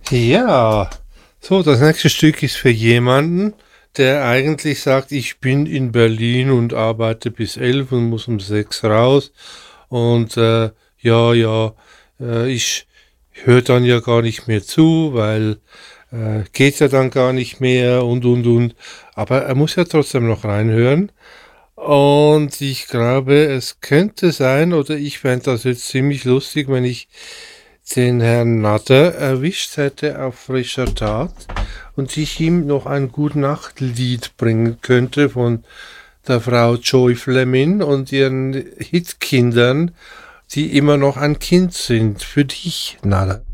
Ja, so, das nächste Stück ist für jemanden, der eigentlich sagt, ich bin in Berlin und arbeite bis 11 und muss um 6 raus. Und ja, ja, ich höre dann ja gar nicht mehr zu, weil geht ja dann gar nicht mehr und. Aber er muss ja trotzdem noch reinhören. Und ich glaube, es könnte sein, oder ich fände das jetzt ziemlich lustig, wenn ich den Herrn Natter erwischt hätte auf frischer Tat und ich ihm noch ein Gute-Nacht-Lied bringen könnte von der Frau Joy Fleming und ihren Hitkindern, die immer noch ein Kind sind. Für dich, Natter.